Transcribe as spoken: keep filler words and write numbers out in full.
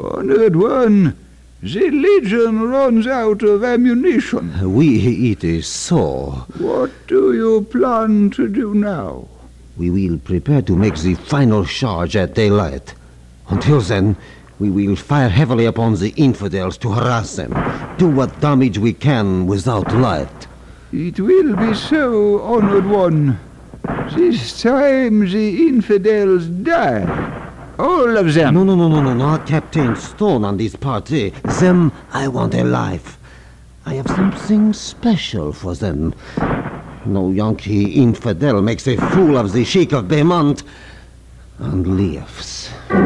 Honored One, the Legion runs out of ammunition. We, it is so. What do you plan to do now? We will prepare to make the final charge at daylight. Until then, we will fire heavily upon the infidels to harass them. Do what damage we can without light. It will be so, Honored One. This time the infidels die. All of them. No, no, no, no, no, not Captain Stone on this party. Them I want alive. I have something special for them. No Yankee infidel makes a fool of the Sheik of Beaumont and lives.